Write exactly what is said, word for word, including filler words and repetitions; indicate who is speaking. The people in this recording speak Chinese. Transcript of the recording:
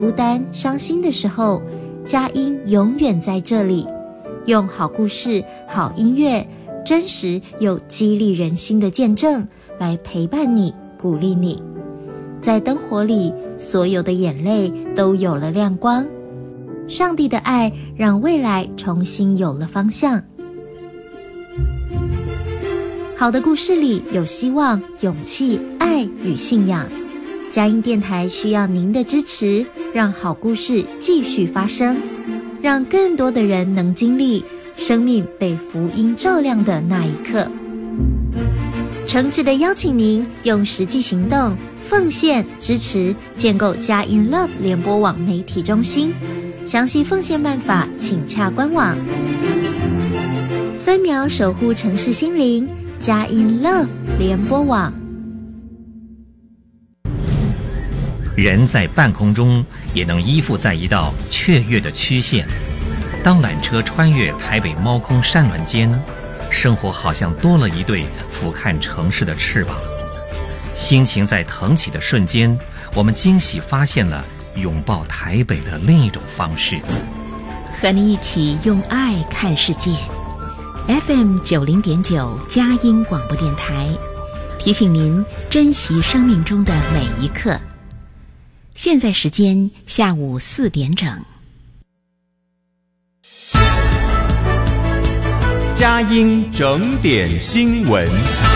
Speaker 1: 孤单伤心的时候，佳音永远在这里，用好故事、好音乐，真实又激励人心的见证来陪伴你，鼓励你。在灯火里，所有的眼泪都有了亮光。上帝的爱让未来重新有了方向。好的故事里有希望、勇气、爱与信仰。佳音电台需要您的支持，让好故事继续发生，让更多的人能经历生命被福音照亮的那一刻。诚挚地邀请您用实际行动奉献支持建构佳音 Love 联播网媒体中心。详细奉献办法请洽官网。分秒守护城市心灵，佳音 Love 联播网。
Speaker 2: 人在半空中也能依附在一道雀跃的曲线。当缆车穿越台北猫空山峦间，生活好像多了一对俯瞰城市的翅膀。心情在腾起的瞬间，我们惊喜发现了拥抱台北的另一种方式。
Speaker 3: 和你一起用爱看世界。 F M 九零点九佳音广播电台提醒您珍惜生命中的每一刻。现在时间下午四点整。
Speaker 4: 佳音整点新闻。